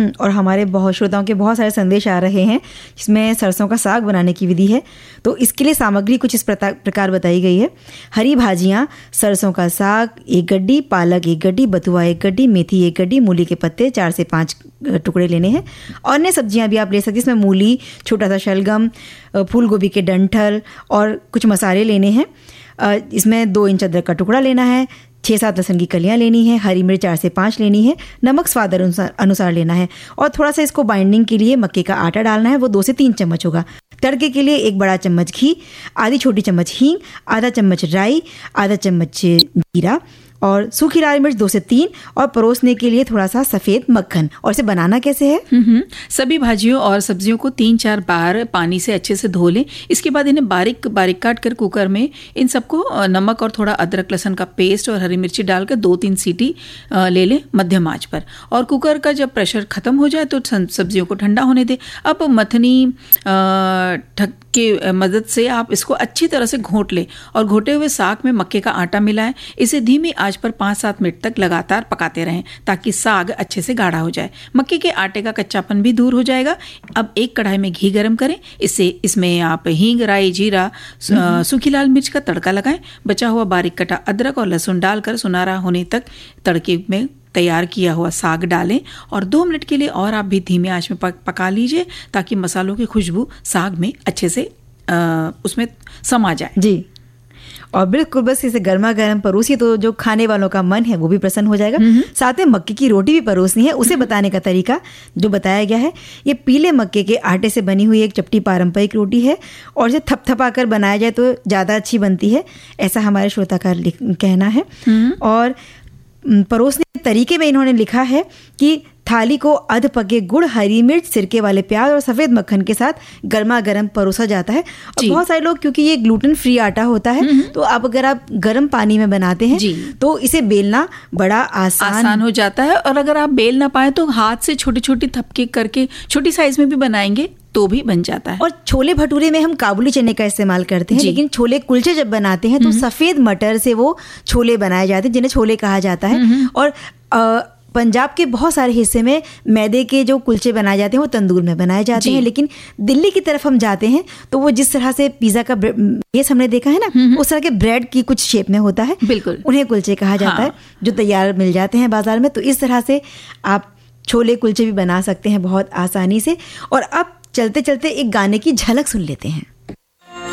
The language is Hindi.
और हमारे बहुत श्रोताओं के बहुत सारे संदेश आ रहे हैं जिसमें सरसों का साग बनाने की विधि है। तो इसके लिए सामग्री कुछ इस प्रकार बताई गई है। हरी भाजियाँ, सरसों का साग 1 गड्डी, पालक 1 गड्डी, बथुआ 1 गड्डी, मेथी 1 गड्डी, मूली के पत्ते 4 से 5 टुकड़े लेने हैं। अन्य सब्जियां भी आप ले सकते हैं, इसमें मूली, छोटा सा शलगम, फूल गोभी के डंठल और कुछ मसाले लेने हैं। इसमें 2 इंच अदरक का टुकड़ा लेना है, 6-7 लहसुन की कलियां लेनी है, हरी मिर्च 4 से 5 लेनी है, नमक स्वाद अनुसार लेना है और थोड़ा सा इसको बाइंडिंग के लिए मक्के का आटा डालना है, वो 2 से 3 चम्मच होगा। तड़के के लिए 1 बड़ा चम्मच घी, आधी छोटी चम्मच हींग, आधा चम्मच राई, आधा चम्मच जीरा और सूखी लाल मिर्च 2 से 3 और परोसने के लिए थोड़ा सा सफ़ेद मक्खन। और इसे बनाना कैसे है? सभी भाजियों और सब्जियों को 3-4 बार पानी से अच्छे से धो लें। इसके बाद इन्हें बारीक बारीक काट कर कुकर में इन सबको नमक और थोड़ा अदरक लहसुन का पेस्ट और हरी मिर्ची डालकर 2-3 सीटी ले लें मध्यम आंच पर। और कुकर का जब प्रेशर खत्म हो जाए तो सब्जियों को ठंडा होने दें। अब मथनी के मदद से आप इसको अच्छी तरह से घोट लें और घोटे हुए साग में मक्के का आटा मिलाएं। इसे धीमी आंच पर 5-7 मिनट तक लगातार पकाते रहें ताकि साग अच्छे से गाढ़ा हो जाए। मक्के के आटे का कच्चापन भी दूर हो जाएगा। अब एक कढ़ाई में घी गरम करें, इसमें आप हींग, राई, जीरा, सूखी लाल मिर्च का तड़का लगाएं। बचा हुआ बारीक कटा अदरक और लहसुन डालकर सुनहरा होने तक तड़के में तैयार किया हुआ साग डालें और 2 मिनट के लिए और आप भी धीमी आंच में पका लीजिए ताकि मसालों की खुशबू साग में अच्छे से उसमें समा जाए। जी, और बिल्कुल बस इसे गर्मा गर्म परोसिए तो जो खाने वालों का मन है वो भी प्रसन्न हो जाएगा। साथ में मक्के की रोटी भी परोसनी है। उसे बताने का तरीका जो बताया गया है, ये पीले मक्के के आटे से बनी हुई एक चपटी पारंपरिक रोटी है और इसे थपथपा कर बनाया जाए तो ज़्यादा अच्छी बनती है, ऐसा हमारे श्रोता का कहना है। और परोसने के तरीके में इन्होंने लिखा है कि थाली को अध पके गुड़, हरी मिर्च, सिरके वाले प्याज और सफेद मक्खन के साथ गर्मा गर्म परोसा जाता है। और बहुत सारे लोग, क्योंकि ये ग्लूटेन फ्री आटा होता है, तो अगर आप गर्म पानी में बनाते हैं तो इसे बेलना बड़ा आसान हो जाता है। और अगर आप बेल ना पाए तो हाथ से छोटी छोटी थपके करके छोटी साइज में भी बनाएंगे तो भी बन जाता है। और छोले भटूरे में हम काबुली चने का इस्तेमाल करते हैं, लेकिन छोले कुलचे जब बनाते हैं तो सफेद मटर से वो छोले बनाए जाते हैं जिन्हें छोले कहा जाता है। और पंजाब के बहुत सारे हिस्से में मैदे के जो कुलचे बनाए जाते हैं वो तंदूर में बनाए जाते हैं, लेकिन दिल्ली की तरफ हम जाते हैं तो वो जिस तरह से पिज़्ज़ा का ये हमने देखा है ना, उस तरह के ब्रेड की कुछ शेप में होता है, बिल्कुल उन्हें कुलचे कहा जाता है, जो तैयार मिल जाते हैं बाजार में। तो इस तरह से आप छोले कुलचे भी बना सकते हैं बहुत आसानी से। और अब चलते चलते एक गाने की झलक सुन लेते हैं।